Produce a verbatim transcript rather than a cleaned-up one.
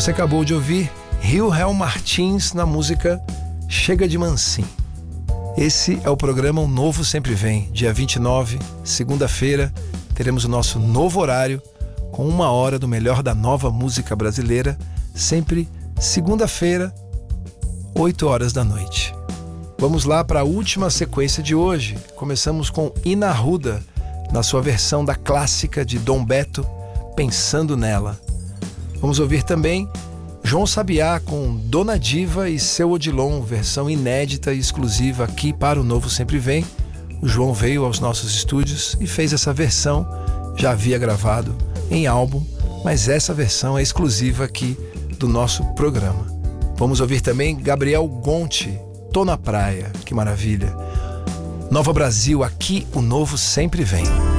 Você acabou de ouvir Rio-Hel Martins na música Chega de Mansim. Esse é o programa O Novo Sempre Vem. Dia vinte e nove, segunda-feira, teremos o nosso novo horário com uma hora do melhor da nova música brasileira, sempre segunda-feira, oito horas da noite. Vamos lá para a última sequência de hoje. Começamos com Ina Arruda, na sua versão da clássica de Dom Beto, Pensando Nela. Vamos ouvir também João Sabiá com Dona Diva e Seu Odilon, versão inédita e exclusiva aqui para o Novo Sempre Vem. O João veio aos nossos estúdios e fez essa versão, já havia gravado em álbum, mas essa versão é exclusiva aqui do nosso programa. Vamos ouvir também Gabriel Gonti, Tô na Praia, que maravilha. Nova Brasil, aqui o Novo Sempre Vem.